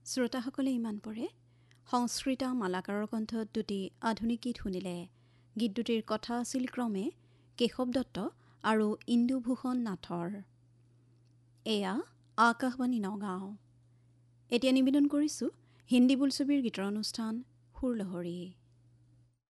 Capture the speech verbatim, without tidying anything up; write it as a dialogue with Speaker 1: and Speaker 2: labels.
Speaker 1: শ্ৰোতাসকলে ইমান পৰে সংস্কৃত মালাকাৰৰ কণ্ঠত দুটি আধুনিক গীত শুনিলে। গীত দুটিৰ কথা আছিল ক্ৰমে কেশৱ দত্ত আৰু ইন্দুভূষণ নাথৰ। এয়া আকাশবাণী নগাঁও। এতিয়া নিবেদন কৰিছোঁ হিন্দী বোলছবিৰ গীতৰ অনুষ্ঠান সুৰলহৰী।